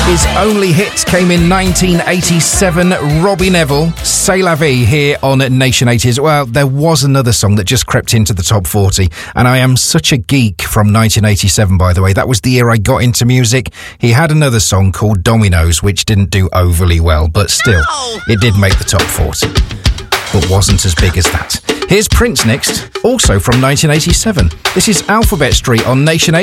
His only hit came in 1987. Robbie Neville, C'est la vie, here on Nation 80s. Well, there was another song that just crept into the top 40, and I am such a geek from 1987, by the way. That was the year I got into music. He had another song called Dominoes, which didn't do overly well, but still, it did make the top 40, but wasn't as big as that. Here's Prince next, also from 1987. This is Alphabet Street on Nation 80s.